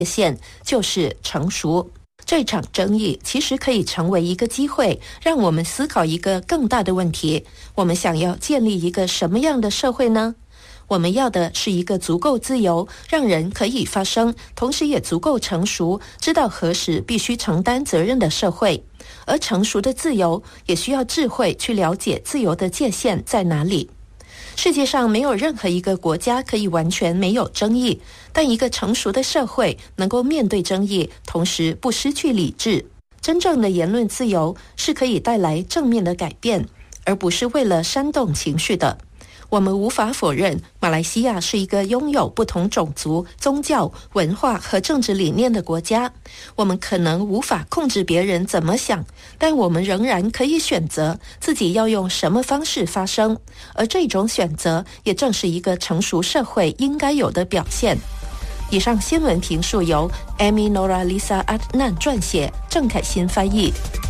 线就是成熟。这场争议其实可以成为一个机会，让我们思考一个更大的问题：我们想要建立一个什么样的社会呢？我们要的是一个足够自由，让人可以发声，同时也足够成熟，知道何时必须承担责任的社会。而成熟的自由也需要智慧去了解自由的界限在哪里。世界上没有任何一个国家可以完全没有争议，但一个成熟的社会能够面对争议，同时不失去理智。真正的言论自由是可以带来正面的改变，而不是为了煽动情绪的。我们无法否认，马来西亚是一个拥有不同种族、宗教、文化和政治理念的国家。我们可能无法控制别人怎么想，但我们仍然可以选择自己要用什么方式发声，而这种选择也正是一个成熟社会应该有的表现。以上新闻评述由 Amy Nora Lisa Adnan 撰写，郑凯欣翻译。